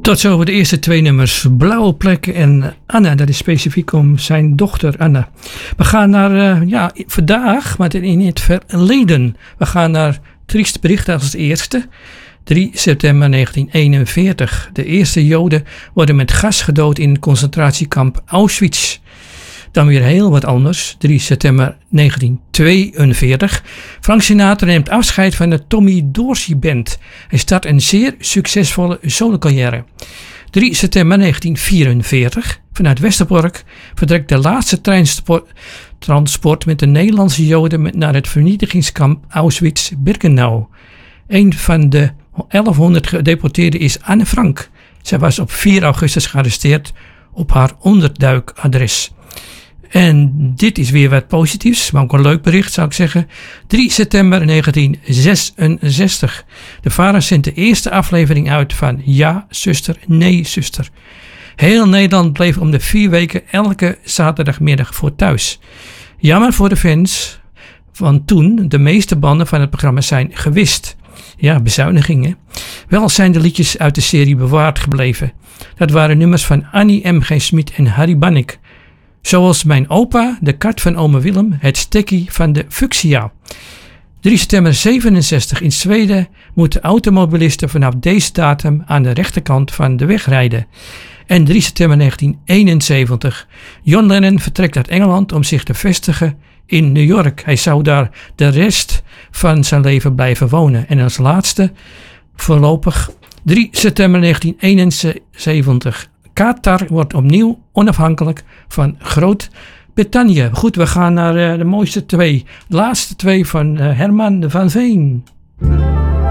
Tot zo de eerste twee nummers. Blauwe Plek en Anna. Dat is specifiek om zijn dochter Anna. We gaan naar vandaag, maar in het verleden. We gaan naar triest bericht als het eerste. 3 september 1941. De eerste Joden worden met gas gedood in het concentratiekamp Auschwitz. Dan weer heel wat anders. 3 september 1942. Frank Sinatra neemt afscheid van de Tommy Dorsey Band. Hij start een zeer succesvolle solocarrière. 3 september 1944. Vanuit Westerbork vertrekt de laatste treintransport met de Nederlandse Joden naar het vernietigingskamp Auschwitz-Birkenau. Een van de 1100 gedeporteerden is Anne Frank. Zij was op 4 augustus gearresteerd op haar onderduikadres. En dit is weer wat positiefs, maar ook een leuk bericht zou ik zeggen. 3 september 1966. De VARA zendt de eerste aflevering uit van Ja, zuster, nee, zuster. Heel Nederland bleef om de 4 weken elke zaterdagmiddag voor thuis. Jammer voor de fans, want toen de meeste banden van het programma zijn gewist. Ja, bezuinigingen. Wel zijn de liedjes uit de serie bewaard gebleven. Dat waren nummers van Annie M. G. Smit en Harry Bannick. Zoals Mijn opa, De kat van ome Willem, Het stekkie van de Fuchsia. 3 september 67 in Zweden moeten automobilisten vanaf deze datum aan de rechterkant van de weg rijden. En 3 september 1971. John Lennon vertrekt uit Engeland om zich te vestigen in New York. Hij zou daar de rest van zijn leven blijven wonen. En als laatste, voorlopig, 3 september 1971. Qatar wordt opnieuw onafhankelijk van Groot-Brittannië. Goed, we gaan naar de mooiste twee. De laatste twee van Herman van Veen.